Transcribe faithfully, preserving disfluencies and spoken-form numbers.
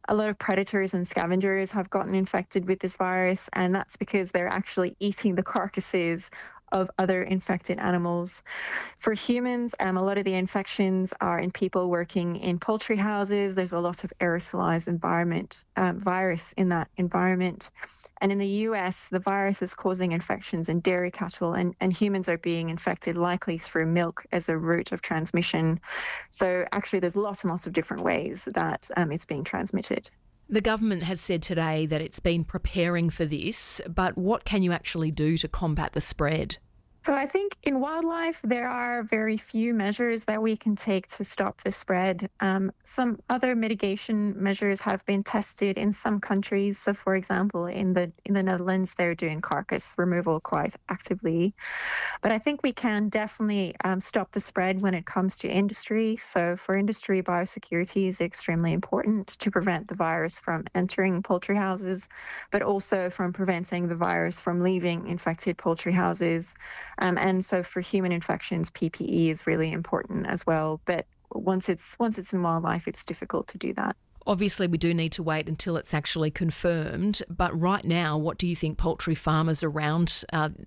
A lot of predators and scavengers have gotten infected with this virus, and that's because they're actually eating the carcasses of other infected animals. For humans, um, a lot of the infections are in people working in poultry houses. There's a lot of aerosolized environment um, virus in that environment. And in the U S, the virus is causing infections in dairy cattle, and, and humans are being infected likely through milk as a route of transmission. So actually, there's lots and lots of different ways that um, it's being transmitted. The government has said today that it's been preparing for this, but what can you actually do to combat the spread? So I think in wildlife, there are very few measures that we can take to stop the spread. Um, some other mitigation measures have been tested in some countries. So, for example, in the in the Netherlands, they're doing carcass removal quite actively. But I think we can definitely um, stop the spread when it comes to industry. So, for industry, biosecurity is extremely important to prevent the virus from entering poultry houses, but also from preventing the virus from leaving infected poultry houses. Um, and so for human infections, P P E is really important as well. But once it's once it's in wildlife, it's difficult to do that. Obviously, we do need to wait until it's actually confirmed. But right now, what do you think poultry farmers around uh,